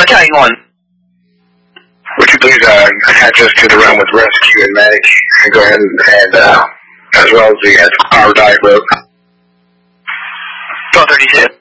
Battalion 1. Would you please attach us to the room with rescue and medic, and go ahead and as well as the power dive rope. 1232.